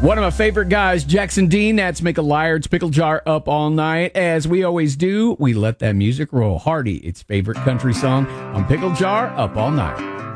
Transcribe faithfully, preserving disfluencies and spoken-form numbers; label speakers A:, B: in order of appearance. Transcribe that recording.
A: One of my favorite guys, Jackson Dean. That's Make a Liar's Pickle Jar up all night. As we always do, we let that music roll. Hardy, its favorite country song on Pickle Jar up all night.